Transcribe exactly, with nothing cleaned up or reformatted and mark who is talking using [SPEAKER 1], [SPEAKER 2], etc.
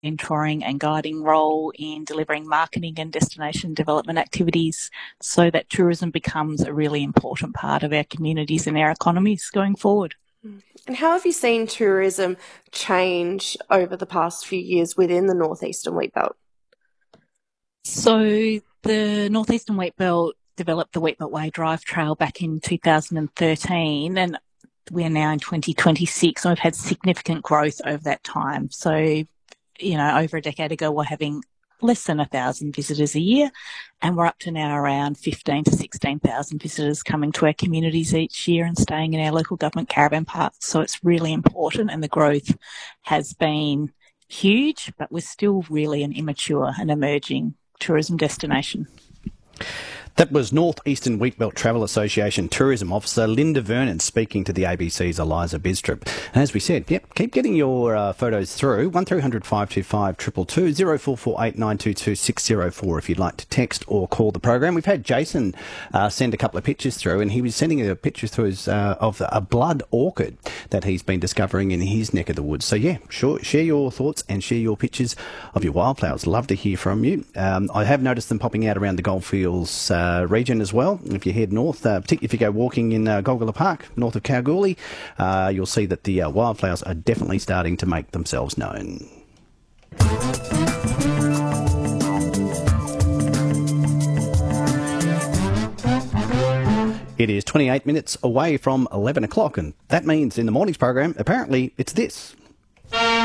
[SPEAKER 1] mentoring and guiding role in delivering marketing and destination development activities so that tourism becomes a really important part of our communities and our economies going forward.
[SPEAKER 2] And how have you seen tourism change over the past few years within the Northeastern Wheatbelt?
[SPEAKER 1] So the Northeastern Wheatbelt developed the Wheatbelt Way Drive Trail back in two thousand thirteen, and we are now in twenty twenty-six, and we've had significant growth over that time. So, you know, over a decade ago, we're having less than a thousand visitors a year, and we're up to now around fifteen to sixteen thousand visitors coming to our communities each year and staying in our local government caravan parks. So it's really important, and the growth has been huge, but we're still really an immature and emerging tourism destination.
[SPEAKER 3] That was North Eastern Wheatbelt Travel Association Tourism Officer Linda Vernon speaking to the A B C's Eliza Bistrop. And as we said, yep, keep getting your uh, photos through. one three hundred five two five two two two, zero four four eight nine two two six zero four if you'd like to text or call the program. We've had Jason uh, send a couple of pictures through, and he was sending a picture through his, uh, of a blood orchid that he's been discovering in his neck of the woods. So yeah, sure, share your thoughts and share your pictures of your wildflowers. Love to hear from you. Um, I have noticed them popping out around the Goldfields uh, Uh, region as well. If you head north, uh, particularly if you go walking in uh, Golgula Park, north of Kalgoorlie, uh, you'll see that the uh, wildflowers are definitely starting to make themselves known. It is twenty-eight minutes away from eleven o'clock, and that means in the morning's program, apparently, it's this.